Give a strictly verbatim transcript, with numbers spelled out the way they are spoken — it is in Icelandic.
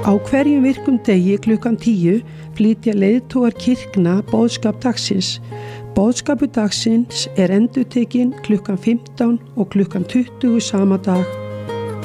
Á hverjum virkum degi klukkan tíu flytja leiðtogar kirkna boðskap dagsins. Boðskapur dagsins er endurtekinn klukkan fimmtán og klukkan tuttugu sama dag